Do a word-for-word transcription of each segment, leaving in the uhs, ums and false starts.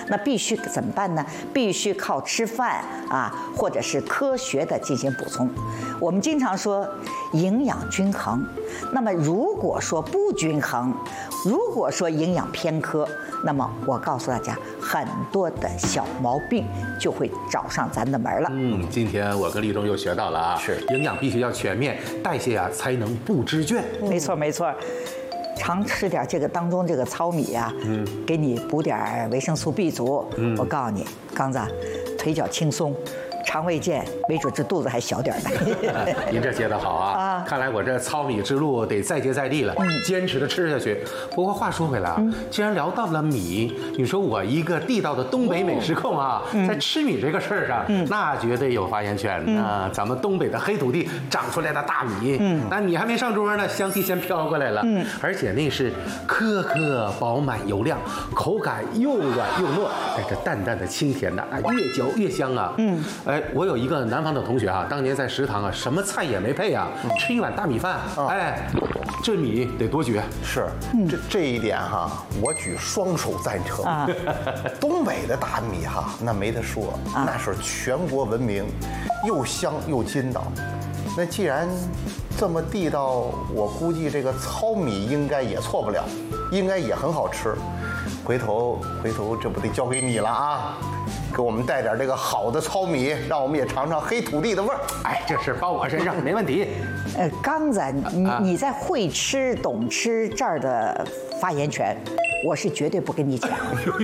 那必须怎么办呢？必须靠吃饭啊，或者是科学的进行补充。我们经常说营养均衡，那么如果说不均衡，如果说营养偏科，那么我告诉大家，很多的小毛病就会找上咱的门了。 嗯，今天我跟立中又学到了啊， 是营养必须要全面，代谢啊才能不知倦。 没错没错，常吃点这个当中这个糙米啊，嗯，给你补点维生素 B 族。嗯，我告诉你，刚子，腿脚轻松。肠胃健，没准这肚子还小点呢。 您这接的好啊！啊，看来我这糙米之路得再接再厉了，嗯、坚持的吃下去。不过话说回来啊，嗯、既然聊到了米，你说我一个地道的东北美食控啊，嗯、在吃米这个事儿上，嗯、那绝对有发言权。嗯、啊，咱们东北的黑土地长出来的大米，嗯，那米还没上桌呢，香气先飘过来了，嗯，而且那是颗颗饱满油亮，口感又软又糯，带着淡淡的清甜的啊，越嚼越香啊，嗯。哎，我有一个南方的同学啊，当年在食堂啊，什么菜也没配啊，吃一碗大米饭，哎，这米得多绝。 是，这这一点哈，我举双手赞成。啊、东北的大米哈，那没得说，啊、那是全国闻名，又香又筋道。那既然这么地道，我估计这个糙米应该也错不了，应该也很好吃。回头回头，这不得交给你了啊！给我们带点这个好的糙米，让我们也尝尝黑土地的味儿。 哎，这事包我身上，没问题。 呃，刚子，你你在会吃懂吃这儿的发言权，我是绝对不跟你讲。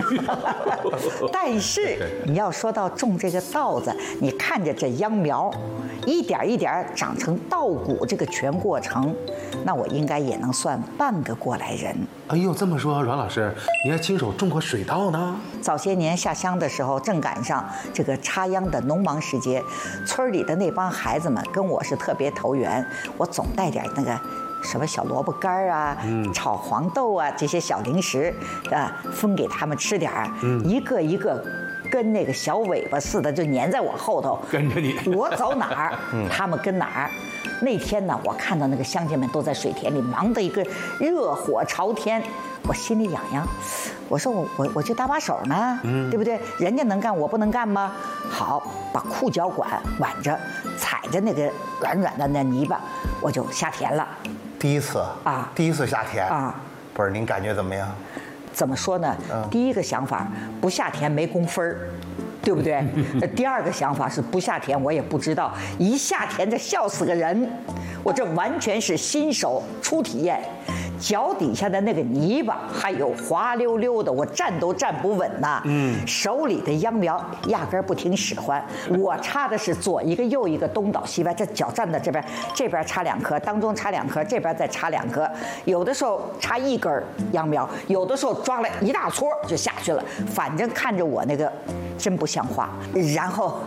但是你要说到种这个稻子，你看着这秧苗，一点一点长成稻谷这个全过程，那我应该也能算半个过来人。 哎呦，这么说，阮老师，你还亲手种过水稻呢？ 早些年下乡的时候，正赶上这个插秧的农忙时节，村里的那帮孩子们跟我是特别投缘，我总带点那个什么小萝卜干啊、嗯、炒黄豆啊这些小零食啊，分给他们吃点儿，嗯、一个一个跟那个小尾巴似的就粘在我后头， 跟着你， 我走哪儿，嗯、他们跟哪儿。那天呢，我看到那个乡亲们都在水田里忙得一个热火朝天，我心里痒痒。我说我我我就搭把手呢，嗯、对不对？人家能干，我不能干吗？好，把裤脚管挽着，踩着那个软软的那泥巴，我就下田了。 第一次啊，第一次下田啊，不是您感觉怎么样？ 怎么说呢？嗯、第一个想法，不下田没工分儿。对不对？第二个想法是不下田我也不知道，一下田这笑死个人。我这完全是新手初体验，脚底下的那个泥巴还有滑溜溜的，我站都站不稳呐。嗯，手里的秧苗压根儿不听使唤，我插的是左一个右一个，东倒西歪，这脚站在这边，这边插两颗，当中插两颗，这边再插两颗，有的时候插一根秧苗，有的时候抓了一大撮就下去了，反正看着我那个真不像话。然后，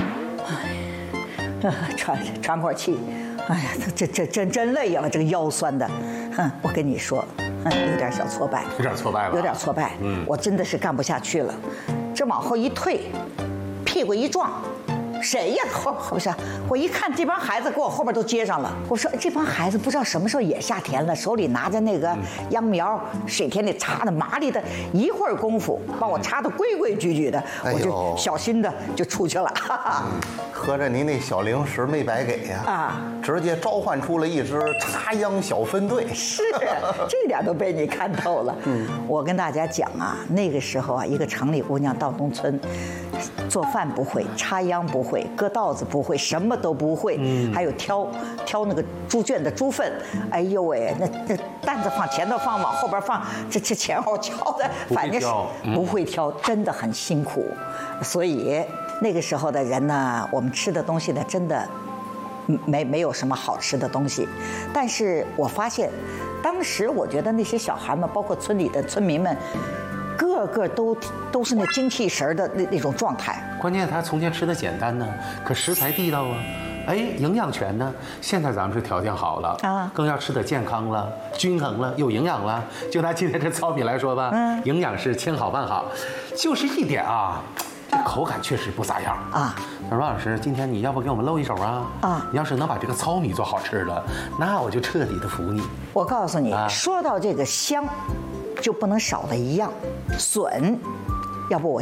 哎，喘喘口气。哎呀，这这真真累呀！这个腰酸的，哼，我跟你说，嗯，有点小挫败， 有点挫败了， 有点挫败。嗯，我真的是干不下去了，这往后一退，屁股一撞，谁呀？后不是，我一看这帮孩子给我后边都接上了。我说这帮孩子不知道什么时候也下田了，手里拿着那个秧苗，水田里插的麻利的，一会儿功夫把我插的规规矩矩的，我就小心的就出去了。哈哈。 合着您那小零食没白给呀！啊，直接召唤出了一支插秧小分队。 是，这点都被你看透了。嗯，我跟大家讲啊，那个时候啊，一个城里姑娘到农村，做饭不会，插秧不会，割稻子不会，什么都不会。嗯，还有挑挑那个猪圈的猪粪，哎呦喂，那那担子放前头放，往后边放，这这前后挑的，反正是不会挑，真的很辛苦。所以那个时候的人呢，我们吃的东西呢，真的没没有什么好吃的东西。但是我发现，当时我觉得那些小孩们，包括村里的村民们，个个都都是那精气神的那那种状态。 关键他从前吃的简单呢，可食材地道啊。哎，营养全呢。现在咱们是条件好了啊，更要吃得健康了、均衡了、有营养了。就拿今天这糙米来说吧，嗯，营养是千好万好，就是一点啊。这口感确实不咋样啊！那阮老师，今天你要不给我们露一手啊？啊！你要是能把这个糙米做好吃了，那我就彻底的服你。 我告诉你，啊、说到这个香，就不能少的一样，笋。要不我